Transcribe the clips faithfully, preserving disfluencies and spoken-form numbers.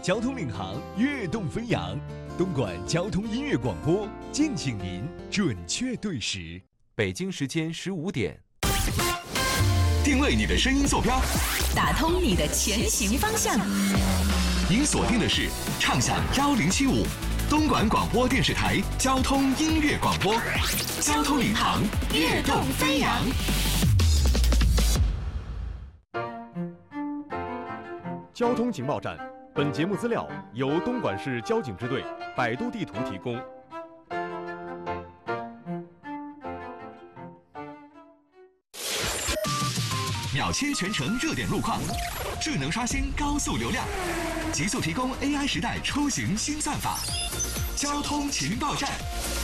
交通领航，跃动飞扬。东莞交通音乐广播，敬请您准确对时。 北京时间十五点， 定位你的声音坐标， 打通你的前行方向。 您锁定的是畅享幺零七五东莞广播电视台交通音乐广播，交通领航，跃动飞扬。 交通情报站，本节目资料由东莞市交警支队百度地图提供。 秒切全程热点路况，智能刷新高速流量，极速提供 A I 时代出行新算法。交通情報站。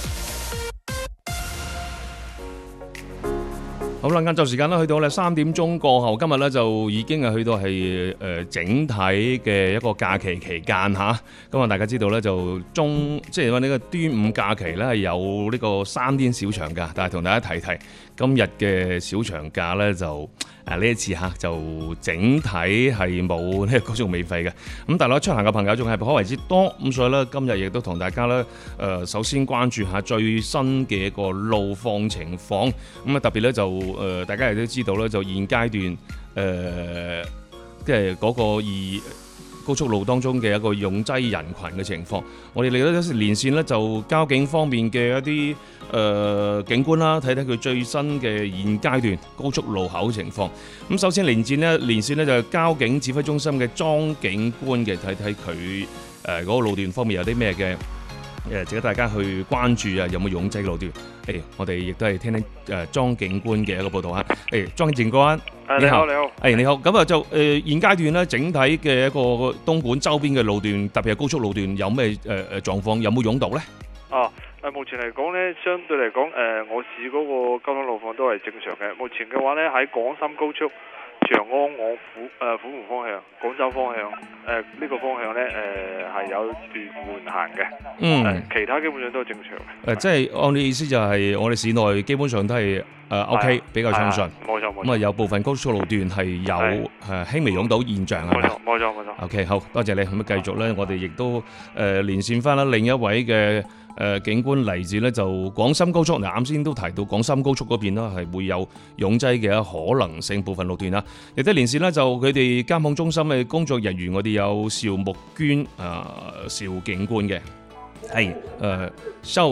好啦，晏晝時間啦，去到咧三點鐘過後，今日咧就已經係去到係誒、呃、整體嘅一個假期期間嚇。咁啊，大家知道咧就中即係話呢個端午假期咧係有呢個三天小長假，但係同大家提提今日嘅小長假咧就誒呢一次嚇就整體係冇呢個高速免費嘅。咁但係咧出行嘅朋友仲係頗為之多，咁所以咧今日亦都同大家咧誒、呃、首先關注下最新嘅一個路況情況。咁啊特別咧就誒、呃，大家亦都知道咧，就現階段誒，即係嗰個二高速路當中嘅一個擁擠人群嘅情況。我哋嚟到連線咧，就交警方面嘅一啲誒、呃、警官啦，睇睇佢最新嘅現階段高速路口情況。咁首先連線咧，連線咧就係交警指揮中心嘅莊警官嘅，睇睇佢誒嗰個路段方面有啲咩嘅誒值得大家去關注啊，有冇擁擠路段？誒、哎，我哋亦都係聽聽誒莊警官嘅一個報導啊！誒，莊警官， 你好，你好， 誒你好，咁啊就誒、呃、現階段咧，整體嘅一個東莞周邊嘅路段，特別係高速路段，有咩誒誒狀況？有冇擁堵咧？ 哦、啊，誒目前嚟講咧，相對嚟講，誒、呃、我市嗰個交通路況都係正常嘅。目前嘅話咧，喺廣深高速長安往虎誒虎門方向、廣州方向誒呢、呃這個方向咧誒係有段緩行嘅，嗯、呃，其他基本上都係正常嘅。誒、 呃，即係按你意思就係我哋市內基本上都係誒、呃、OK 比較暢順， 冇錯冇錯。 咁啊有部分高速路段係有誒輕微擁堵現象係咪？冇錯冇錯冇錯。 OK， 好多謝你，咁啊繼續咧，我哋亦都誒、呃、連線翻啦另一位嘅。誒、呃、警官嚟自咧就廣深高速，嗱啱先都提到廣深高速嗰邊啦，係會有擁擠嘅可能性部分路段啦。亦都連線咧就佢哋監控中心嘅工作人員，我哋有邵木娟啊、呃、邵警官嘅，係誒邵。